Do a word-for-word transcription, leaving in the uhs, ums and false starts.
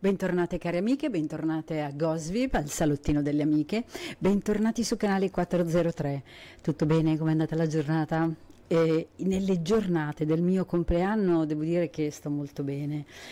Bentornate cari amiche, bentornate a Gosvip, al salottino delle amiche, bentornati su canale quattrocentotre. Tutto bene? Com'è andata la giornata? E nelle giornate del mio compleanno devo dire che sto molto bene,